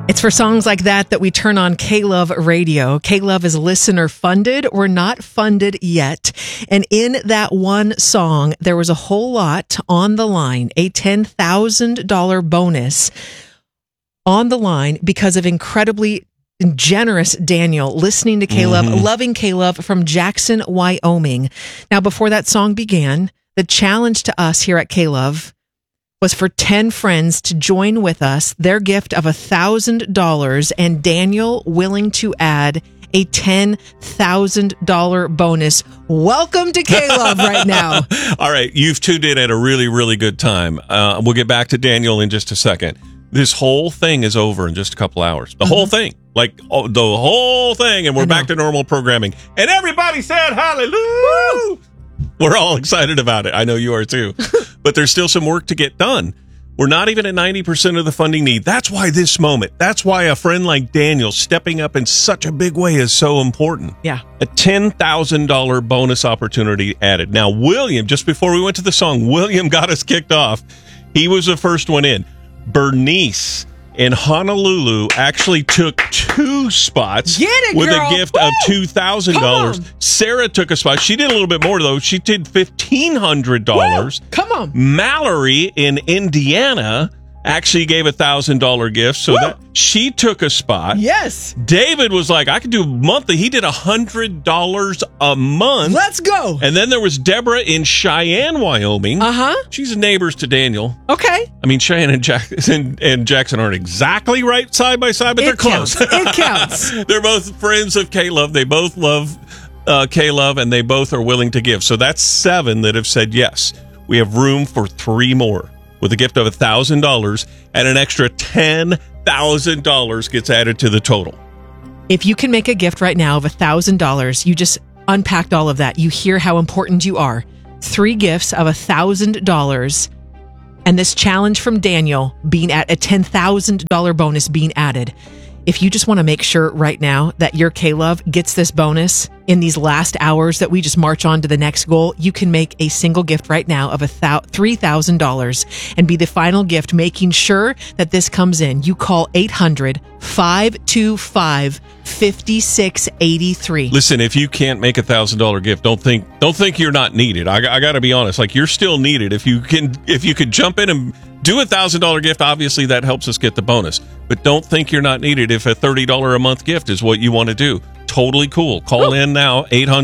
It's for songs like that we turn on K-Love Radio. K-Love is listener funded. We're not funded yet. And in that one song, there was a whole lot on the line, a $10,000 bonus on the line because of incredibly generous Daniel listening to K-Love, loving K-Love from Jackson, Wyoming. Now, before that song began, the challenge to us here at K-Love was for 10 friends to join with us, their gift of $1,000, and Daniel willing to add a $10,000 bonus. Welcome to K-Love right now. All right, you've tuned in at a really, really good time. We'll get back to Daniel in just a second. This whole thing is over in just a couple hours. The whole thing. The whole thing, and we're back to normal programming. And everybody said hallelujah! Woo! We're all excited about it. I know you are too. But there's still some work to get done. We're not even at 90% of the funding need. That's why this moment, that's why a friend like Daniel stepping up in such a big way is so important. Yeah. A $10,000 bonus opportunity added. Now, William, just before we went to the song, William got us kicked off. He was the first one in. Bernice in Honolulu actually took 2 spots with girl. a gift of $2,000. Sarah took a spot. She did a little bit more, though. She did $1,500. Come on. Mallory in Indiana actually gave $1,000 gift, so that she took a spot. Yes. David was like, I could do monthly. He did $100 a month. Let's go. And then there was Deborah in Cheyenne, Wyoming. She's neighbors to Daniel. Okay. I mean, Cheyenne and Jackson aren't exactly right side by side, but they're close. It counts. They're both friends of K-Love. They both love K-Love, and they both are willing to give. So that's 7 that have said yes. We have room for 3 more with a gift of $1,000, and an extra $10,000 gets added to the total. If you can make a gift right now of $1,000, you just unpacked all of that. You hear how important you are. 3 gifts of $1,000, and this challenge from Daniel being at a $10,000 bonus being added. If you just want to make sure right now that your K-Love gets this bonus in these last hours that we just march on to the next goal, you can make a single gift right now of $3,000 and be the final gift, making sure that this comes in. You call 800-525-5683. Listen, if you can't make $1,000 gift, don't think you're not needed. I got to be honest, like, you're still needed. If you could jump in and do a $1,000 gift, obviously that helps us get the bonus. But don't think you're not needed if a $30 a month gift is what you want to do. Totally cool. Call in now,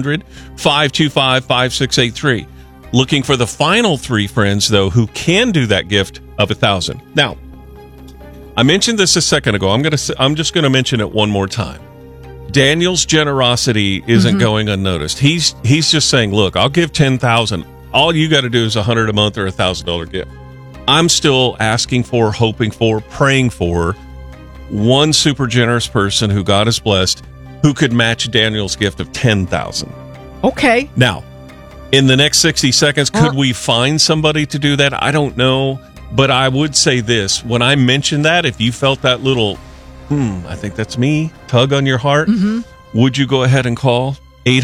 800-525-5683. Looking for the final 3 friends, though, who can do that gift of $1,000. Now, I mentioned this a second ago. I'm just going to mention it one more time. Daniel's generosity isn't going unnoticed. He's just saying, look, I'll give $10,000. All you got to do is $100 a month or $1,000 gift. I'm still asking for, hoping for, praying for one super generous person who God has blessed who could match Daniel's gift of $10,000. Okay. Now, in the next 60 seconds, could we find somebody to do that? I don't know, but I would say this. When I mentioned that, if you felt that little, I think that's me, tug on your heart, would you go ahead and call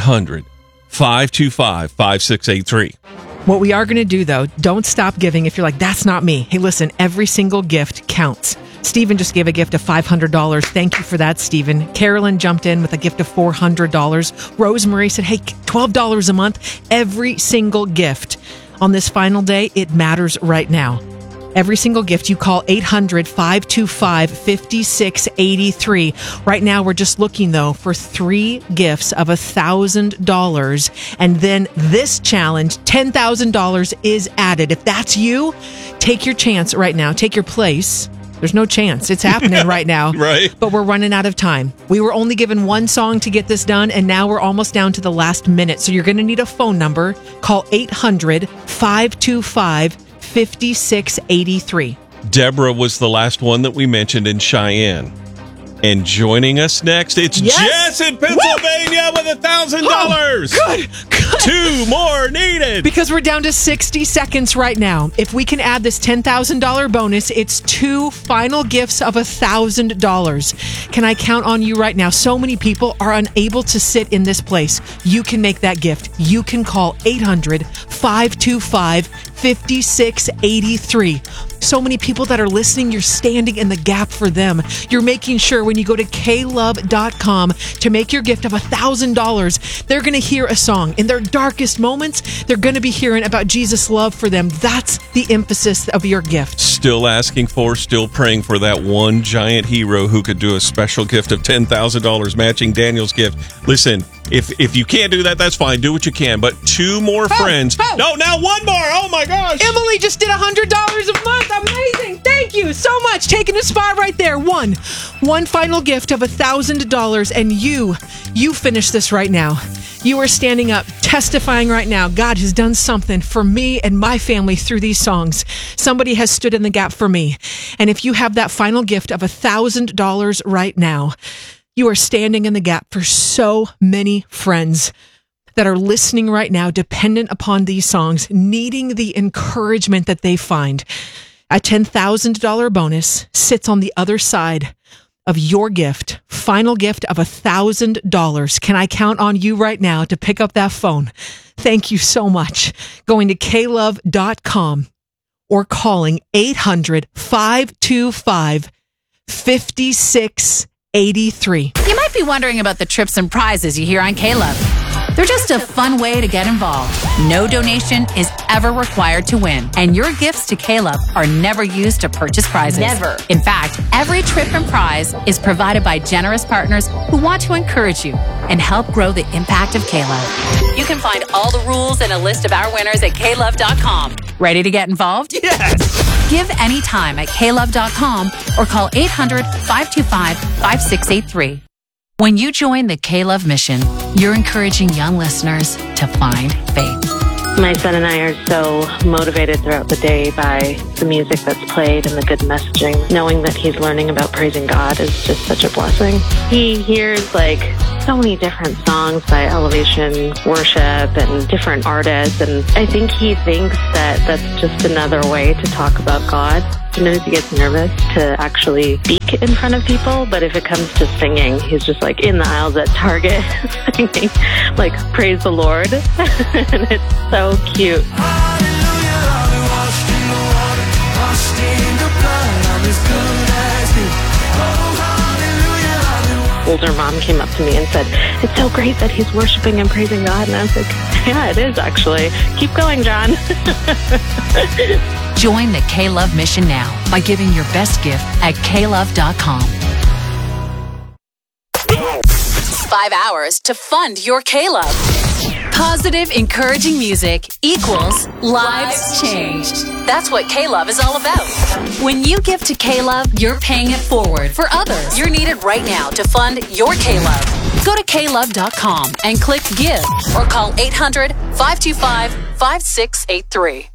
800-525-5683? What we are going to do, though, don't stop giving if you're like, that's not me. Hey, listen, every single gift counts. Stephen just gave a gift of $500. Thank you for that, Stephen. Carolyn jumped in with a gift of $400. Rosemary said, hey, $12 a month. Every single gift on this final day, it matters right now. Every single gift, you call 800-525-5683. Right now, we're just looking, though, for 3 gifts of $1,000. And then this challenge, $10,000 is added. If that's you, take your chance right now. Take your place. There's no chance. It's happening right now. Right. But we're running out of time. We were only given 1 song to get this done, and now we're almost down to the last minute. So you're going to need a phone number. Call 800-525-5683. Deborah was the last one that we mentioned in Cheyenne. And joining us next, it's Jess in Pennsylvania with $1,000. Oh, good. 2 more needed. Because we're down to 60 seconds right now. If we can add this $10,000 bonus, it's 2 final gifts of $1,000. Can I count on you right now? So many people are unable to sit in this place. You can make that gift. You can call 800-525-5683. 5683. So many people that are listening, you're standing in the gap for them. You're making sure when you go to klove.com to make your gift of $1,000, they're going to hear a song. In their darkest moments, they're going to be hearing about Jesus' love for them. That's the emphasis of your gift. Still asking for, still praying for that one giant hero who could do a special gift of $10,000 matching Daniel's gift. Listen, if you can't do that, that's fine. Do what you can. But two more friends. No, now one more. Oh, my gosh. Emily just did $100 a month. Amazing. Thank you so much. Taking a spot right there. One final gift of $1,000. And you finish this right now. You are standing up, testifying right now. God has done something for me and my family through these songs. Somebody has stood in the gap for me. And if you have that final gift of $1,000 right now, you are standing in the gap for so many friends that are listening right now, dependent upon these songs, needing the encouragement that they find. A $10,000 bonus sits on the other side of your gift, final gift of $1,000. Can I count on you right now to pick up that phone? Thank you so much. Going to klove.com or calling 800-525-5683. You might be wondering about the trips and prizes you hear on K-Love. They're just a fun way to get involved. No donation is ever required to win, and your gifts to K-Love are never used to purchase prizes. Never. In fact, every trip and prize is provided by generous partners who want to encourage you and help grow the impact of K-Love. You can find all the rules and a list of our winners at klove.com. Ready to get involved? Yes! Give anytime at klove.com or call 800-525-5683. When you join the K-Love mission, you're encouraging young listeners to find faith. My son and I are so motivated throughout the day by the music that's played and the good messaging. Knowing that he's learning about praising God is just such a blessing. He hears so many different songs by Elevation Worship and different artists, and I think he thinks that that's just another way to talk about God. Sometimes he gets nervous to actually speak in front of people, but if it comes to singing, he's just in the aisles at Target singing, praise the Lord. And it's so cute. Older mom came up to me and said, "It's so great that he's worshiping and praising God." And I was like, "Yeah, it is actually. Keep going, John." Join the K-Love mission now by giving your best gift at klove.com. 5 hours to fund your K-Love. Positive, encouraging music equals lives changed. That's what K-Love is all about. When you give to K-Love, you're paying it forward for others. You're needed right now to fund your K-Love. Go to klove.com and click Give or call 800-525-5683.